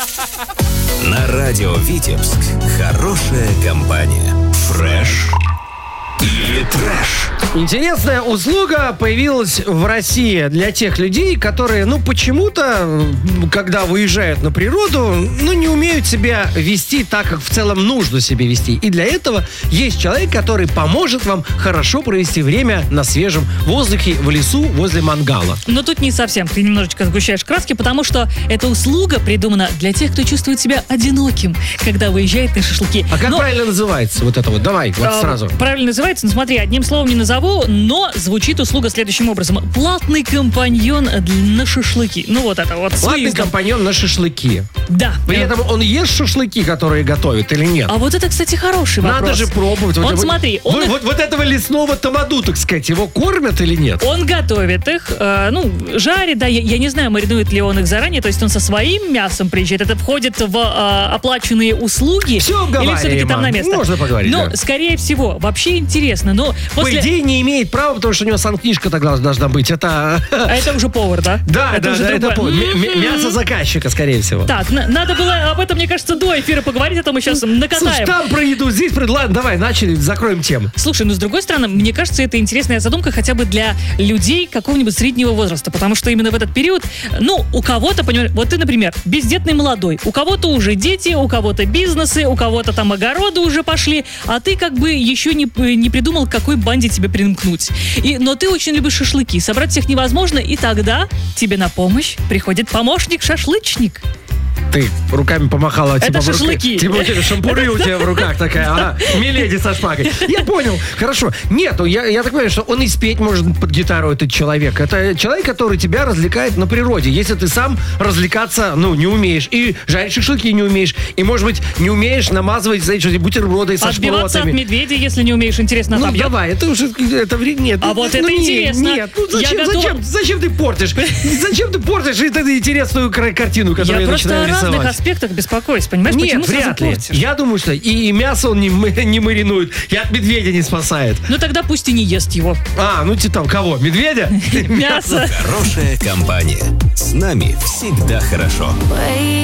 На радио Витебск хорошая компания. Фреш или трэш? Интересная услуга появилась в России для тех людей, которые, почему-то, когда выезжают на природу, не умеют себя вести так, как в целом нужно себя вести. И для этого есть человек, который поможет вам хорошо провести время на свежем воздухе, в лесу, возле мангала. Но тут не совсем. Ты немножечко сгущаешь краски, потому что эта услуга придумана для тех, кто чувствует себя одиноким, когда выезжает на шашлыки. А как правильно называется вот это вот? Давай, сразу. Правильно называется, смотри, одним словом не назову, но звучит услуга следующим образом. Платный компаньон на шашлыки. Это вот. Платный компаньон на шашлыки. Да. При этом он ест шашлыки, которые готовят, или нет? А вот это, кстати, хороший вопрос. Надо же пробовать. Смотри. Вот этого лесного тамаду, так сказать, его кормят или нет? Он готовит их, жарит, да, я не знаю, маринует ли он их заранее, то есть он со своим мясом приезжает. Это входит в оплаченные услуги. Все или все-таки там на место? Можно поговорить. Да. Скорее всего, вообще интересно, но По идее, не имеет права, потому что у него санкнижка тогда должна быть. А это уже повар, да? Да, это повар. Мясо заказчика, скорее всего. Так, надо было об этом, мне кажется, до эфира поговорить, а то мы сейчас накатаем. Слушай, там про еду, здесь ладно, давай, начали, закроем тему. Слушай, с другой стороны, мне кажется, это интересная задумка хотя бы для людей какого-нибудь среднего возраста, потому что именно в этот период, у кого-то, понимаешь, вот ты, например, бездетный молодой, у кого-то уже дети, у кого-то бизнесы, у кого-то там огороды уже пошли, а ты как бы еще не придумал, к какой банде тебе примкнуть. Но ты очень любишь шашлыки, собрать всех невозможно, и тогда тебе на помощь приходит помощник-шашлычник. Ты руками помахала, это шашлыки. Шампуры у тебя в руках такая, миледи со шпагой. Я понял, хорошо. Нет, я так понимаю, что он и спеть может под гитару, этот человек. Это человек, который тебя развлекает на природе. Если ты сам развлекаться, не умеешь, и жарить шашлыки не умеешь, и, может быть, не умеешь намазывать, знаете, бутерброды со шпротами. Отбиваться от медведя, если не умеешь, интересно, отобьет? Давай, это уже, нет. А вот это интересно. Нет, зачем ты портишь? Зачем ты портишь эту интересную картину, которую я начинаю рисовать? В разных аспектах беспокоюсь, понимаешь? Нет, почему вряд ли. портишь? Я думаю, что и мясо он не маринует, и от медведя не спасает. Тогда пусть и не ест его. Кого? Медведя? Мясо. Хорошая компания. С нами всегда хорошо.